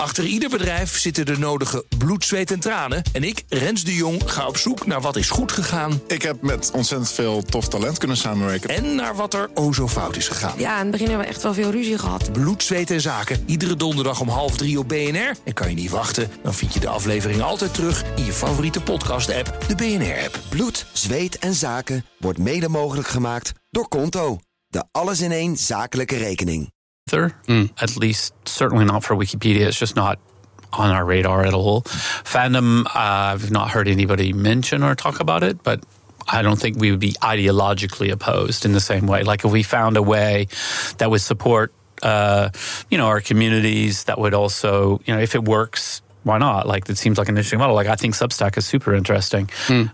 Achter ieder bedrijf zitten de nodige bloed, zweet en tranen. En ik, Rens de Jong, ga op zoek naar wat is goed gegaan. Ik heb met ontzettend veel tof talent kunnen samenwerken. En naar wat er zo fout is gegaan. Ja, in het begin hebben we echt wel veel ruzie gehad. Bloed, zweet en zaken. Iedere donderdag om 2:30 op BNR. En kan je niet wachten, dan vind je de aflevering altijd terug in je favoriete podcast-app, de BNR-app. Bloed, zweet en zaken wordt mede mogelijk gemaakt door Konto. De alles-in-één zakelijke rekening. At least, certainly not for Wikipedia. It's just not on our radar at all. Fandom, I've not heard anybody mention or talk about it, but I don't think we would be ideologically opposed in the same way. Like if we found a way that would support, our communities, that would also, if it works, why not? Like, it seems like an interesting model. Like, I think Substack is super interesting.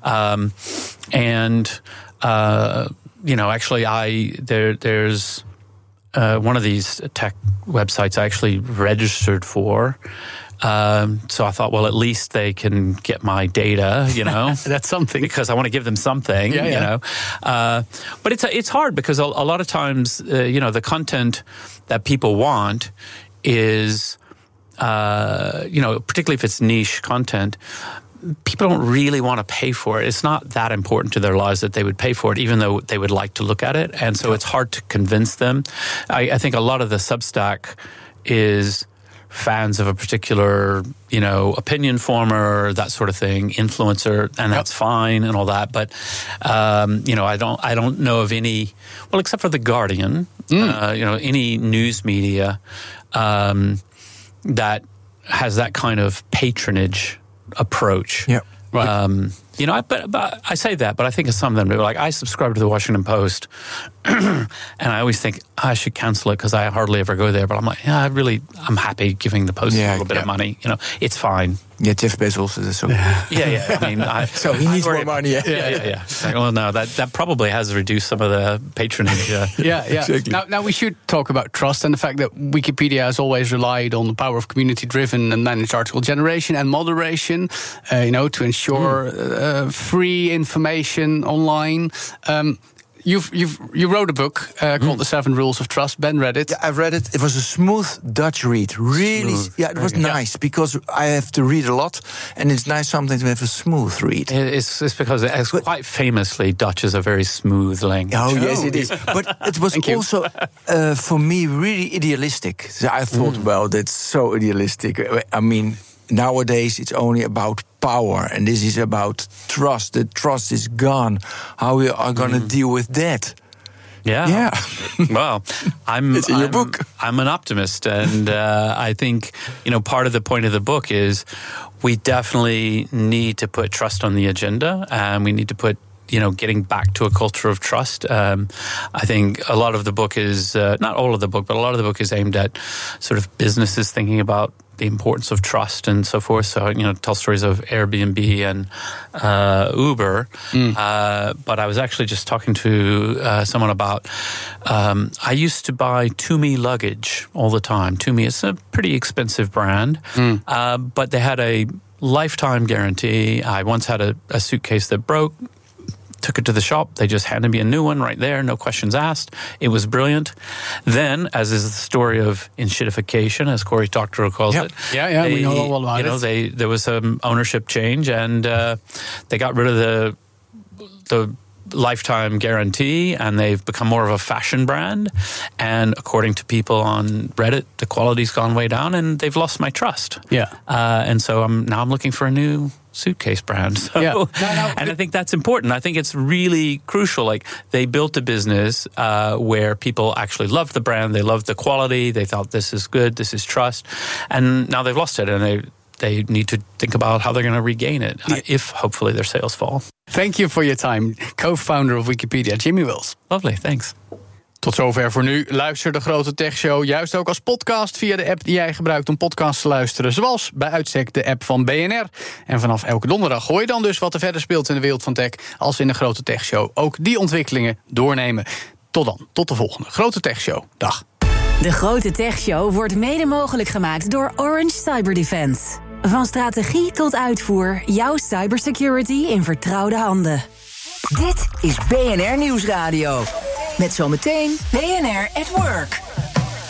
Actually, there's one of these tech websites I actually registered for. So I thought, well, at least they can get my data, That's something. Because I want to give them something, But it's hard because a lot of times, the content that people want is, particularly if it's niche content, people don't really want to pay for it. It's not that important to their lives that they would pay for it, even though they would like to look at it. And so it's hard to convince them. I think a lot of the Substack is fans of a particular, opinion former, that sort of thing, influencer, and that's fine and all that. But, I don't know of any, well, except for The Guardian, any news media that has that kind of patronage approach. Yeah. Right. But I say that, but I think of some of them, like, I subscribe to the Washington Post, and I always think I should cancel it because I hardly ever go there. But I'm like, I'm happy giving the Post a little bit of money. It's fine. Yeah, Jeff Bezos is so. Yeah. I mean, so he needs more money. Yeah. Like, well, no, that probably has reduced some of the patronage. Yeah. Exactly. Now we should talk about trust and the fact that Wikipedia has always relied on the power of community-driven and managed article generation and moderation, to ensure free information online. You wrote a book called The 7 Rules of Trust. Ben read it. Yeah, I've read it. It was a smooth Dutch read. Really, it was nice because I have to read a lot, and it's nice sometimes to have a smooth read. It's because it's quite famously Dutch is a very smooth language. Oh, yes, it is. But it was also, for me, really idealistic. So I thought, well, that's so idealistic. I mean, nowadays it's only about power, and this is about trust. The trust is gone. How we are going to deal with that? Yeah. Well, it's in your book. I'm an optimist, and I think part of the point of the book is we definitely need to put trust on the agenda, and we need to put getting back to a culture of trust. I think a lot of the book is, not all of the book, but a lot of the book is aimed at sort of businesses thinking about the importance of trust and so forth. So, tell stories of Airbnb and Uber. But I was actually just talking to someone about, I used to buy Tumi luggage all the time. Tumi is a pretty expensive brand, but they had a lifetime guarantee. I once had a suitcase that broke. Took it to the shop. They just handed me a new one right there, no questions asked. It was brilliant. Then, as is the story of enshittification, as Cory Doctorow calls it. Yeah, we know all about it. There was some ownership change, and they got rid of the lifetime guarantee, and they've become more of a fashion brand. And according to people on Reddit, the quality's gone way down, and they've lost my trust. Yeah. And so I'm looking for a new suitcase brand. So, and I think that's important. I think it's really crucial. Like, they built a business where people actually loved the brand, they loved the quality, they thought this is good, this is trust, and now they've lost it, and they need to think about how they're going to regain it if hopefully their sales fall. Thank you for your time, co-founder of Wikipedia, Jimmy Wales. Lovely, thanks. Tot zover voor nu. Luister de Grote Tech Show juist ook als podcast via de app die jij gebruikt om podcasts te luisteren. Zoals bij uitstek de app van BNR. En vanaf elke donderdag hoor je dan dus wat er verder speelt in de wereld van tech, als we in de Grote Tech Show ook die ontwikkelingen doornemen. Tot dan, tot de volgende Grote Tech Show. Dag. De Grote Tech Show wordt mede mogelijk gemaakt door Orange Cyber Defense. Van strategie tot uitvoer, jouw cybersecurity in vertrouwde handen. Dit is BNR Nieuwsradio. Met zometeen BNR at Work.